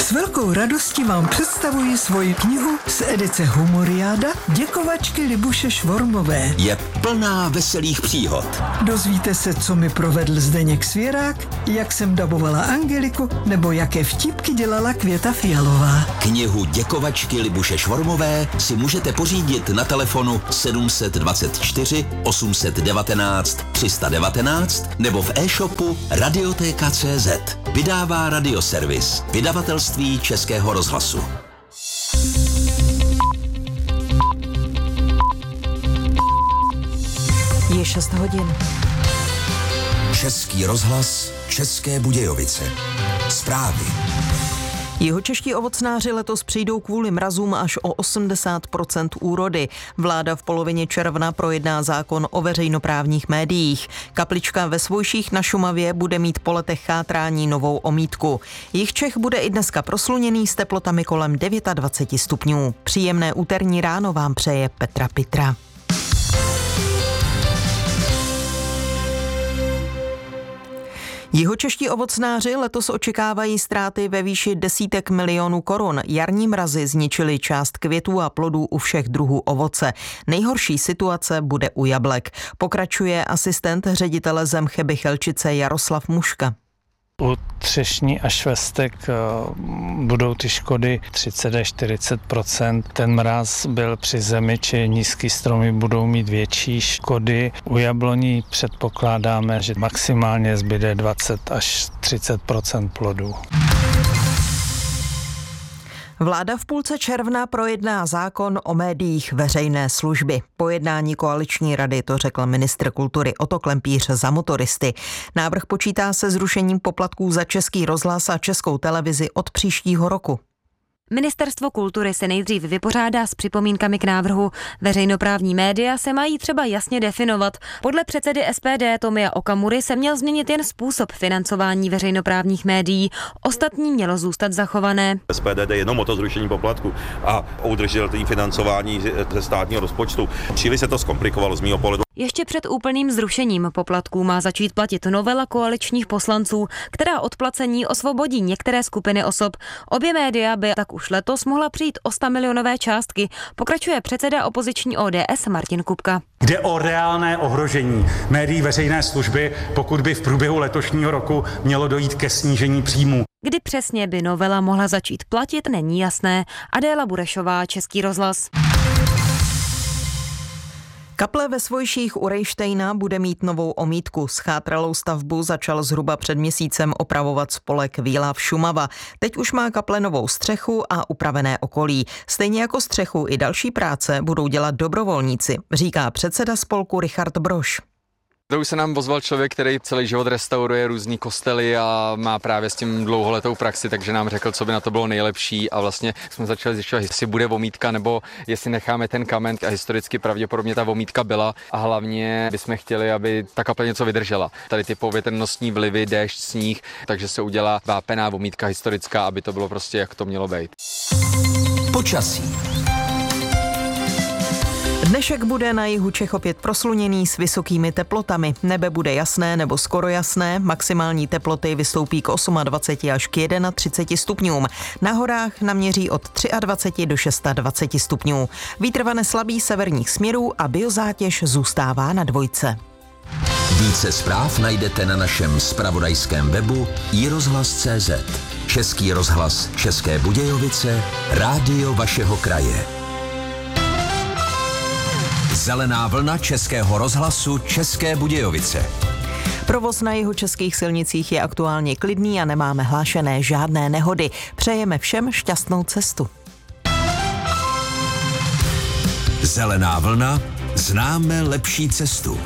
S velkou radostí vám představuji svoji knihu z edice Humoriáda Děkovačky Libuše Švormové. Je plná veselých příhod. Dozvíte se, co mi provedl Zdeněk Svěrák, jak jsem dabovala Angeliku, nebo jaké vtipky dělala Květa Fialová. Knihu Děkovačky Libuše Švormové si můžete pořídit na telefonu 724 819 319 nebo v e-shopu Radioteka.cz. Vydává Radioservis, vydavatelství Českého rozhlasu. Je 6 hodin. Český rozhlas, České Budějovice. Zprávy. Jihočeští ovocnáři letos přijdou kvůli mrazům až o 80% úrody. Vláda v polovině června projedná zákon o veřejnoprávních médiích. Kaplička ve Svojších na Šumavě bude mít po letech chátrání novou omítku. Jihočech bude i dneska prosluněný s teplotami kolem 29 stupňů. Příjemné úterní ráno vám přeje Petra Pitra. Jihočeští ovocnáři letos očekávají ztráty ve výši desítek milionů korun. Jarní mrazy zničily část květů a plodů u všech druhů ovoce. Nejhorší situace bude u jablek. Pokračuje asistent ředitele Zemcheby Chelčice Jaroslav Muška. U třešní a švestek budou ty škody 30–40%. Ten mráz byl při zemi, či nízký stromy budou mít větší škody. U jabloní předpokládáme, že maximálně zbyde 20–30% plodů. Vláda v půlce června projedná zákon o médiích veřejné služby. Po jednání koaliční rady to řekl ministr kultury Otto Klempíř za Motoristy. Návrh počítá se zrušením poplatků za Český rozhlas a Českou televizi od příštího roku. Ministerstvo kultury se nejdřív vypořádá s připomínkami k návrhu. Veřejnoprávní média se mají třeba jasně definovat. Podle předsedy SPD Tomia Okamury se měl změnit jen způsob financování veřejnoprávních médií. Ostatní mělo zůstat zachované. SPD jde jenom o to zrušení poplatku a o udržitelné financování ze státního rozpočtu. Příliš se to zkomplikovalo z mého pohledu. Ještě před úplným zrušením poplatků má začít platit novela koaličních poslanců, která od placení osvobodí některé skupiny osob. Obě média by tak už letos mohla přijít o 100 milionové částky, pokračuje předseda opoziční ODS Martin Kupka. Jde o reálné ohrožení médií veřejné služby, pokud by v průběhu letošního roku mělo dojít ke snížení příjmů. Kdy přesně by novela mohla začít platit, není jasné. Adéla Burešová, Český rozhlas. Kaple ve Svojších u Rejštejna bude mít novou omítku. Schátralou stavbu začal zhruba před měsícem opravovat spolek Výlav Šumava. Teď už má kaple novou střechu a upravené okolí. Stejně jako střechu i další práce budou dělat dobrovolníci, říká předseda spolku Richard Brož. To už se nám ozval člověk, který celý život restauruje různý kostely a má právě s tím dlouholetou praxi, takže nám řekl, co by na to bylo nejlepší a vlastně jsme začali zjišťovat, jestli bude omítka nebo jestli necháme ten kamen a historicky pravděpodobně ta omítka byla a hlavně bychom chtěli, aby ta kaple něco vydržela. Tady ty povětrnostní vlivy, déšť, sníh, takže se udělá vápená omítka historická, aby to bylo prostě jak to mělo být. Počasí. Dnešek bude na jihu Čech opět prosluněný s vysokými teplotami. Nebe bude jasné nebo skoro jasné, maximální teploty vystoupí k 28 až k 31 stupňům. Na horách naměří od 23 do 26 stupňů. Vítr vane slabý severních směrů a biozátěž zůstává na 2. Více zpráv najdete na našem zpravodajském webu iRozhlas.cz. Český rozhlas České Budějovice, rádio vašeho kraje. Zelená vlna Českého rozhlasu České Budějovice. Provoz na jihočeských silnicích je aktuálně klidný a nemáme hlášené žádné nehody. Přejeme všem šťastnou cestu. Zelená vlna, známe lepší cestu.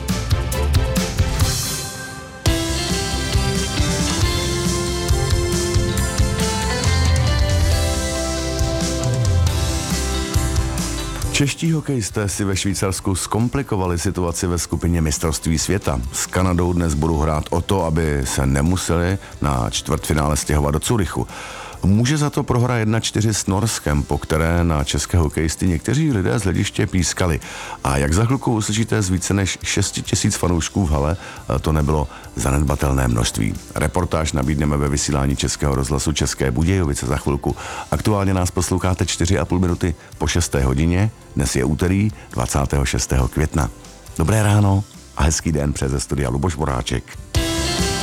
Čeští hokejisté si ve Švýcarsku zkomplikovali situaci ve skupině mistrovství světa. S Kanadou dnes budou hrát o to, aby se nemuseli na čtvrtfinále stěhovat do Curychu. Může za to prohra 1-4 s Norskem, po které na české hokejisty někteří lidé z hlediště pískali. A jak za chvilku uslyšíte z více než 6 000 fanoušků v hale, to nebylo zanedbatelné množství. Reportáž nabídneme ve vysílání Českého rozhlasu České Budějovice za chvilku. Aktuálně nás posloucháte 4,5 minuty po 6. hodině. Dnes je úterý 26. května. Dobré ráno a hezký den přes studia Luboš Boráček.